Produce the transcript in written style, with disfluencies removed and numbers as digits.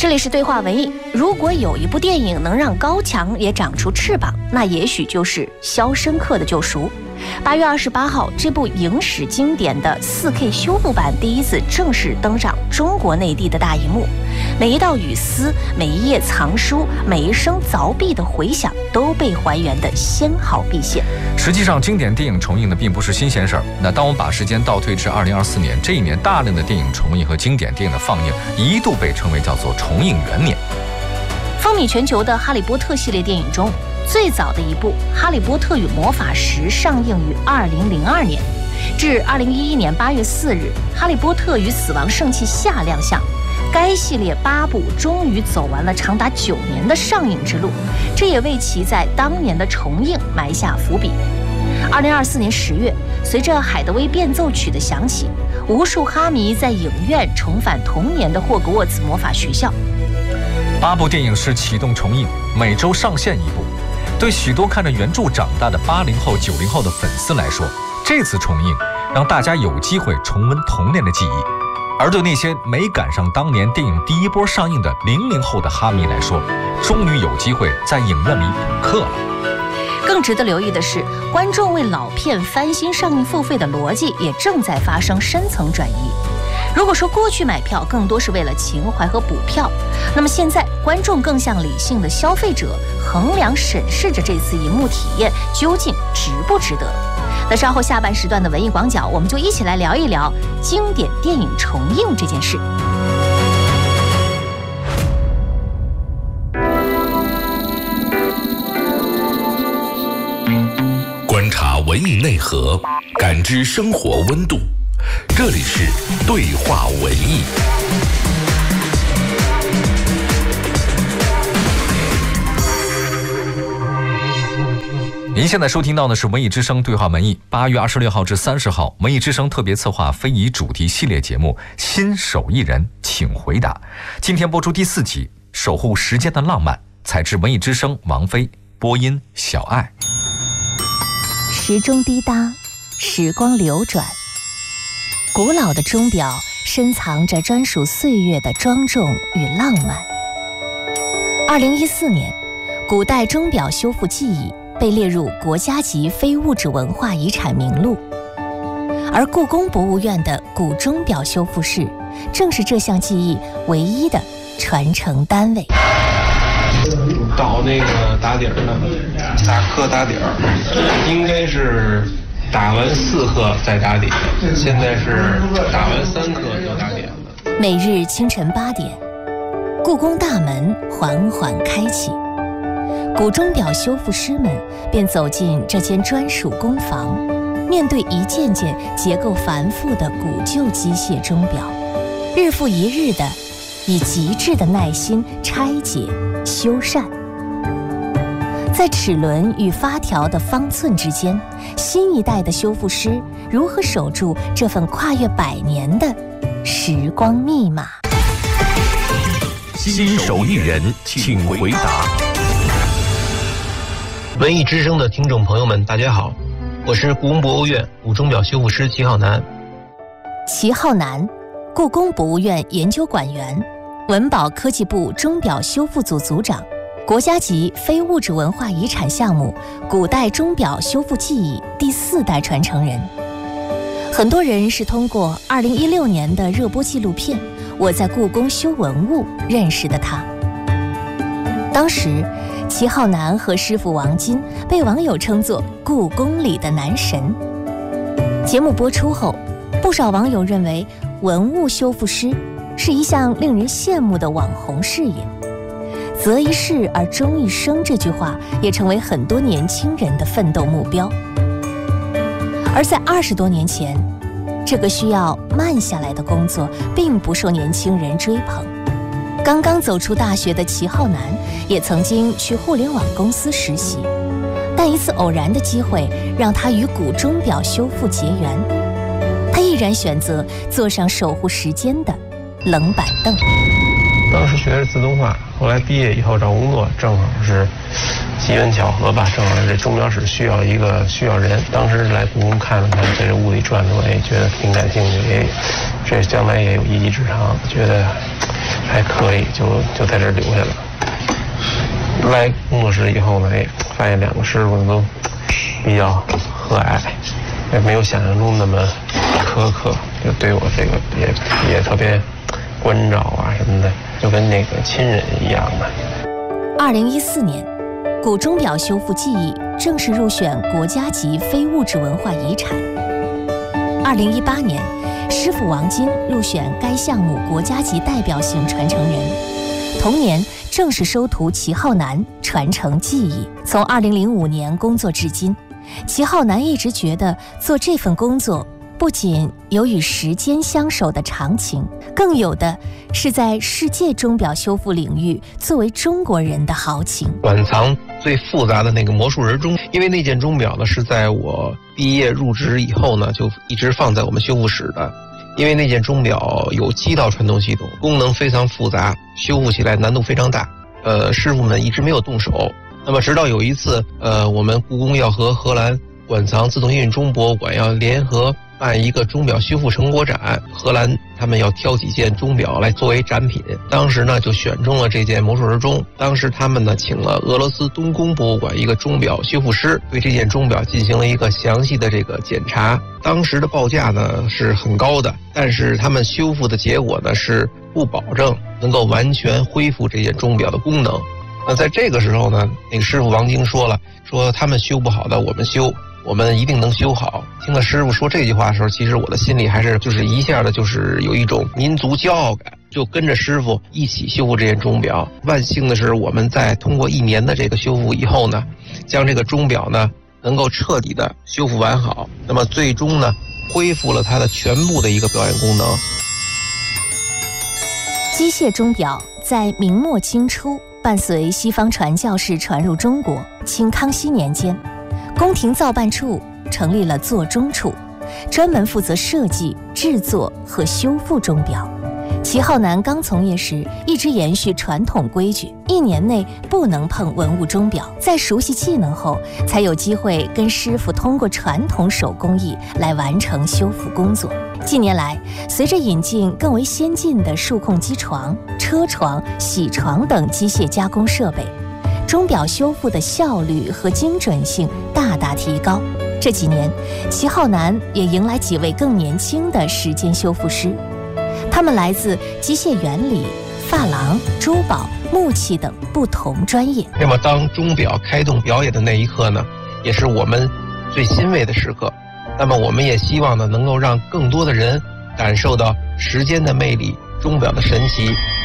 这里是对话文艺。如果有一部电影能让高墙也长出翅膀，那也许就是《肖申克的救赎》。8月28号，这部影史经典的 4K 修复版第一次正式登上中国内地的大荧幕。每一道语丝，每一页藏书，每一声凿壁的回响，都被还原的纤毫毕现。 实际上，经典电影重映呢，并不是新鲜事儿。那当我们把时间倒退至2024年，这一年大量的电影重映和经典电影的放映，一度被称为叫做重映元年。 风靡全球的《哈利波特》系列电影中，最早的一部《哈利波特与魔法石》上映于2002年，至2011年8月4日，《哈利波特与死亡圣器下》亮相。该系列8部终于走完了长达9年的上映之路，这也为其在当年的重映埋下伏笔。2024年10月，随着海德薇变奏曲的响起，无数哈迷在影院重返童年的霍格沃茨魔法学校。 8部电影是启动重映，每周上线一部。对许多看着原著长大的80后、90后的粉丝来说，这次重映让大家有机会重温童年的记忆。而对那些没赶上当年电影第一波上映的00后的哈迷来说，终于有机会在影院里补课了。 更值得留意的是，观众为老片翻新上映付费的逻辑也正在发生深层转移。如果说过去买票更多是为了情怀和补票，那么现在观众更像理性的消费者，衡量审视着这次荧幕体验究竟值不值得。那稍后下半时段的文艺广角，我们就一起来聊一聊经典电影重映这件事。 观察文艺内核，感知生活温度，这里是对话文艺。 您现在收听到的是文艺之声对话文艺，8月26号至30号，文艺之声特别策划非遗主题系列节目《新手艺人请回答》，今天播出第4集《守护时间的浪漫》，采制文艺之声王菲，播音小爱。 时钟滴答，时光流转，古老的钟表深藏着专属岁月的庄重与浪漫。2014年，古代钟表修复技艺被列入国家级非物质文化遗产名录，而故宫博物院的古钟表修复室正是这项技艺唯一的传承单位。 到那个打底儿呢，打磕打底儿，应该是打完4颗再打底，现在是打完3颗就打底了。 每日清晨8点，故宫大门缓缓开启，古钟表修复师们便走进这间专属工房，面对一件件结构繁复的古旧机械钟表，日复一日的以极致的耐心拆解修缮。在齿轮与发条的方寸之间，新一代的修复师如何守住这份跨越100年的时光密码？ 新手艺人请回答。 文艺之声的听众朋友们，大家好，我是故宫博物院古钟表修复师齐浩南。 齐浩南，故宫博物院研究馆员，文保科技部钟表修复组组长，国家级非物质文化遗产项目古代钟表修复技艺第4代传承人。很多人是通过2016年的热播纪录片《我在故宫修文物》认识的他。当时齐浩南和师傅王金被网友称作故宫里的男神。节目播出后，不少网友认为文物修复师是一项令人羡慕的网红事业，择一事而终一生这句话也成为很多年轻人的奋斗目标。而在20多年前，这个需要慢下来的工作并不受年轻人追捧。刚刚走出大学的齐浩南也曾经去互联网公司实习，但一次偶然的机会让他与古钟表修复结缘，他毅然选择坐上守护时间的冷板凳。 当时学的是自动化，后来毕业以后找工作，正好是机缘巧合吧，正好这钟表室需要人。当时来故宫看了看，在这屋里转转，也觉得挺感兴趣，这将来也有一技之长，觉得还可以，就在这儿留下了。来工作室以后呢，发现2个师傅都比较和蔼，也没有想象中那么苛刻，就对我这个也特别关照啊什么的，就跟那个亲人一样的。 2014年，古钟表修复技艺正式入选国家级非物质文化遗产。2018年，师傅王金入选该项目国家级代表性传承人。同年，正式收徒齐浩南传承技艺。从2005年工作至今，齐浩南一直觉得做这份工作不仅有与时间相守的长情，更有的是在世界钟表修复领域作为中国人的豪情。 馆藏最复杂的那个魔术人钟，因为那件钟表呢是在我毕业入职以后呢就一直放在我们修复室的。因为那件钟表有7道传动系统，功能非常复杂，修复起来难度非常大。师傅们一直没有动手。那么直到有一次，我们故宫要和荷兰馆藏自动运钟博物馆要联合办一个钟表修复成果展，荷兰他们要挑几件钟表来作为展品。当时呢就选中了这件魔术人钟。当时他们呢请了俄罗斯东宫博物馆一个钟表修复师，对这件钟表进行了一个详细的这个检查。当时的报价呢是很高的，但是他们修复的结果呢是不保证能够完全恢复这件钟表的功能。那在这个时候呢，那个师傅王晶说了，说他们修不好的我们修，我们一定能修好。听了师傅说这句话的时候，其实我的心里还是就是一下的就是有一种民族骄傲感，就跟着师傅一起修复这件钟表。万幸的是，我们在通过1年的这个修复以后呢，将这个钟表呢能够彻底的修复完好，那么最终呢恢复了它的全部的一个表演功能。 机械钟表在明末清初伴随西方传教士传入中国。清康熙年间，宫廷造办处成立了做钟处，专门负责设计、制作和修复钟表。齐浩南刚从业时一直延续传统规矩，1年内不能碰文物钟表。在熟悉技能后，才有机会跟师傅通过传统手工艺来完成修复工作。近年来，随着引进更为先进的数控机床、车床、铣床等机械加工设备，钟表修复的效率和精准性大大提高。这几年，齐浩南也迎来几位更年轻的时间修复师，他们来自机械原理、珐琅、珠宝、木器等不同专业。 那么当钟表开动表演的那一刻呢，也是我们最欣慰的时刻。那么我们也希望呢，能够让更多的人感受到时间的魅力、钟表的神奇。